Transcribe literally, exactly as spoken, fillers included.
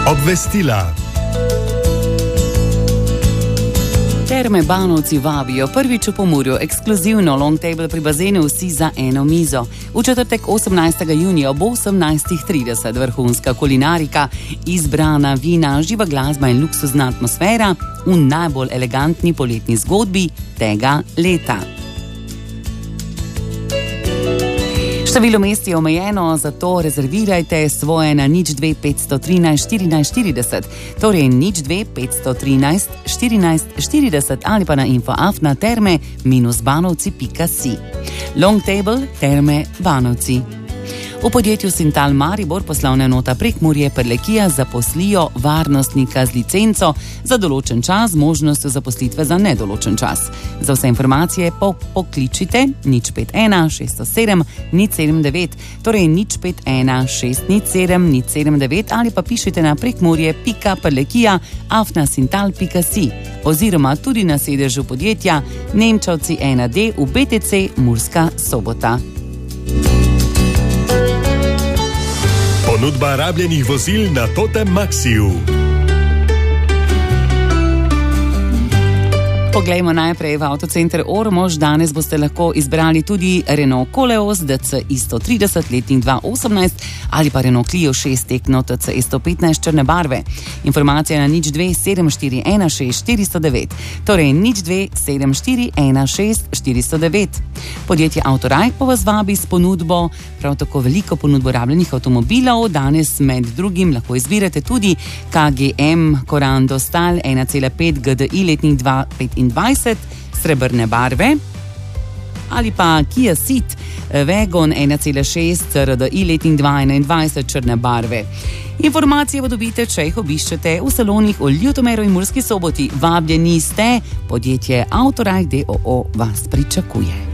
Obvestila. Terme Banovci vabijo prvič v Pomurju ekskluzivno long table pri bazenu vsi za eno mizo. V četrtek osemnajstega junija ob osemnajstih trideset vrhunska kulinarika, izbrana vina, živa glasba in luksuzna atmosfera v najbolj elegantni poletni zgodbi tega leta. Število mest je omejeno, zato rezervirajte svoje na nič dve petsto trinajst štirinajst štirideset, torej nič dve petsto trinajst štirinajst štirideset ali pa na info afna terme banovci pika si. Long table Terme Banovci. V podjetju Sintal Maribor poslovna enota Prekmurje Prlekija zaposlijo varnostnika z licenco za določen čas z možnostjo zaposlitve za nedoločen čas. Za vse informacije po, pokličite nič pet ena šest sedem nič sedem devet, torej nič pet ena šest nič sedem nič sedem devet ali pa pišite na prekmurje pika prlekija afna sintal pika si oziroma tudi na sedežu podjetja Nemčevci ena D v B T C Murska Sobota. Ponudba rabljenih vozil na Totem Maxiju. Poglejmo najprej v Avtocenter Ormož. Danes boste lahko izbrali tudi Renault Koleos D C I sto trideset letnik dva tisoč osemnajst ali pa Renault Clio šest tekno T C E sto petnajst črne barve. Informacija na nič dve sedem štiri ena šest štiri sto devet, torej nič dve sedem štiri ena šest štiri sto devet. Podjetje Autorajk pa vas vabi s ponudbo, prav tako veliko ponudbo rabljenih avtomobilov. Danes med drugim lahko izbirate tudi K G M Corando Stal ena cela pet G D I letnik dva tisoč petindvajset srebrne barve ali pa Kia Ceed Wagon ena cela šest C R D I letnik dva tisoč enaindvajset črne barve. Informacije dobite, če jih obiščete v salonih v Ljutomeru in Murski Soboti. Vabljeni ste, podjetje Autorajk D O O vas pričakuje.